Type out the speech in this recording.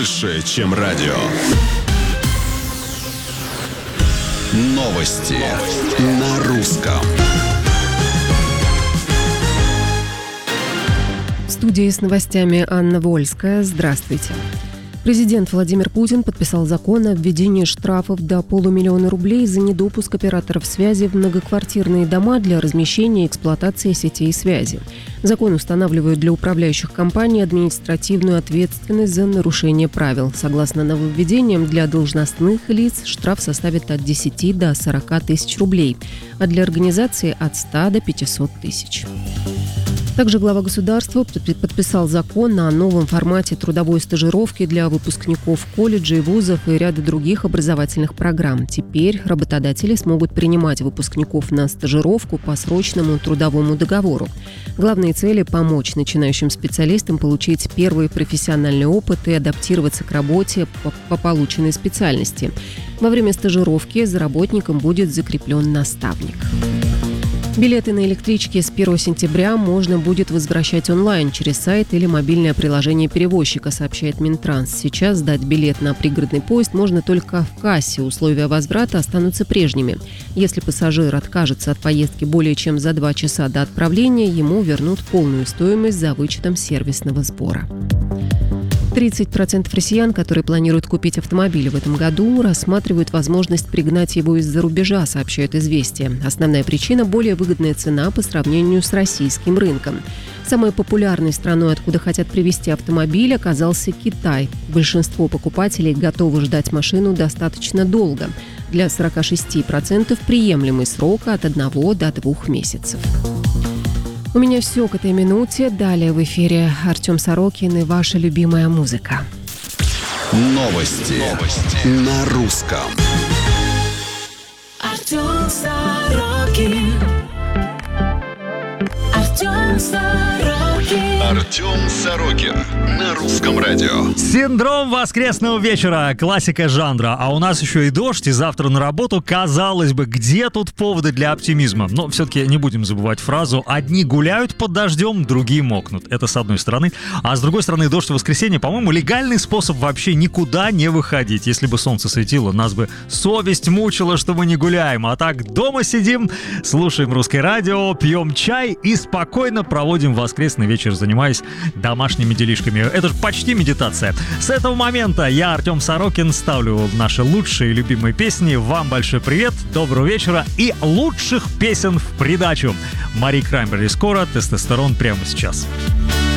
больше, чем радио. Новости на русском. В студии с новостями Анна Вольская. Здравствуйте. Президент Владимир Путин подписал закон о введении штрафов до 500 000 рублей за недопуск операторов связи в многоквартирные дома для размещения и эксплуатации сетей связи. Закон устанавливает для управляющих компаний административную ответственность за нарушение правил. Согласно нововведениям, для должностных лиц штраф составит от 10 до 40 тысяч рублей, а для организации от 100 до 500 тысяч. Также глава государства подписал закон о новом формате трудовой стажировки для выпускников колледжей, вузов и ряда других образовательных программ. Теперь работодатели смогут принимать выпускников на стажировку по срочному трудовому договору. Главные цели – помочь начинающим специалистам получить первый профессиональный опыт и адаптироваться к работе по полученной специальности. Во время стажировки за работником будет закреплен наставник. Билеты на электричке с 1 сентября можно будет возвращать онлайн через сайт или мобильное приложение перевозчика, сообщает Минтранс. Сейчас сдать билет на пригородный поезд можно только в кассе. Условия возврата останутся прежними. Если пассажир откажется от поездки более чем за 2 часа до отправления, ему вернут полную стоимость за вычетом сервисного сбора. 30% россиян, которые планируют купить автомобиль в этом году, рассматривают возможность пригнать его из-за рубежа, сообщают «Известия». Основная причина – более выгодная цена по сравнению с российским рынком. Самой популярной страной, откуда хотят привезти автомобиль, оказался Китай. Большинство покупателей готовы ждать машину достаточно долго. Для 46% приемлемый срок от 1 до 2 месяцев. У меня все к этой минуте. Далее в эфире Артем Сорокин и ваша любимая музыка. Новости на русском. Артем Сорокин. Артем Сорокин. Артем Сорокин на русском радио. Синдром воскресного вечера. Классика жанра. А у нас еще и дождь, и завтра на работу. Казалось бы, где тут поводы для оптимизма? Но все-таки не будем забывать фразу: одни гуляют под дождем, другие мокнут. Это с одной стороны. А с другой стороны, дождь в воскресенье, по-моему, легальный способ вообще никуда не выходить. Если бы солнце светило, нас бы совесть мучила, что мы не гуляем. А так дома сидим, слушаем русское радио, пьем чай и спокойно проводим воскресный вечер, занимаясь домашними делишками. Это же почти медитация. С этого момента я, Артем Сорокин, ставлю наши лучшие и любимые песни. Вам большой привет, доброго вечера и лучших песен в придачу. Мари Краймбрери скоро, тестостерон прямо сейчас.